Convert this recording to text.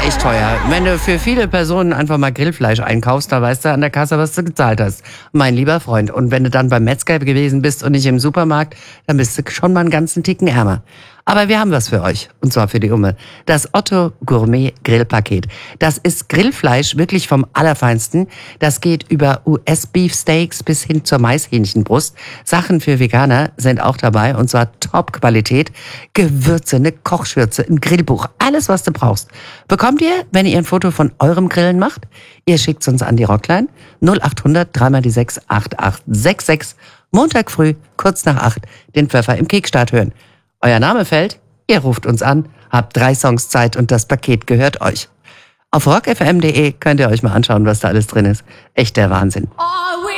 echt teuer. Wenn du für viele Personen einfach mal Grillfleisch einkaufst, da weißt du an der Kasse, was du gezahlt hast. Mein lieber Freund. Und wenn du dann beim Metzger gewesen bist und nicht im Supermarkt, dann bist du schon mal einen ganzen Ticken ärmer. Aber wir haben was für euch. Und zwar für die Umme. Das Otto Gourmet Grillpaket. Das ist Grillfleisch wirklich vom Allerfeinsten. Das geht über US-Beefsteaks bis hin zur Maishähnchenbrust. Sachen für Veganer sind auch dabei. Und zwar Top-Qualität. Gewürze, eine Kochschürze, ein Grillbuch. Alles, was du brauchst. Bekommt ihr, wenn ihr ein Foto von eurem Grillen macht? Ihr schickt's uns an die Rockline 0800 3 die 6 8866. Montag früh, kurz nach 8, den Pfeffer im Kickstart hören. Euer Name fällt, ihr ruft uns an, habt 3 Songs Zeit und das Paket gehört euch. Auf rockfm.de könnt ihr euch mal anschauen, was da alles drin ist. Echt der Wahnsinn.